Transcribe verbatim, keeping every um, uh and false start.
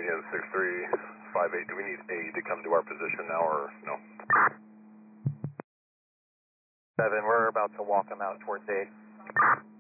Union six three five eight. Do we need A to come to our position now or no? seven, we're about to walk them out towards eight.